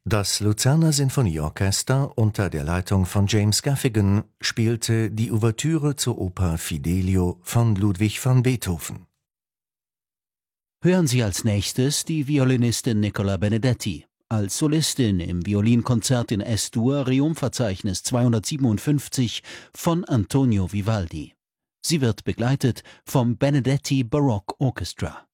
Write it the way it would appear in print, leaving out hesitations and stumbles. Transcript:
Das Luzerner Sinfonieorchester unter der Leitung von James Gaffigan spielte die Ouvertüre zur Oper Fidelio von Ludwig van Beethoven. Hören Sie als nächstes die Violinistin Nicola Benedetti als Solistin im Violinkonzert in S-Dur Reumverzeichnis 257 von Antonio Vivaldi. Sie wird begleitet vom Benedetti Baroque Orchestra.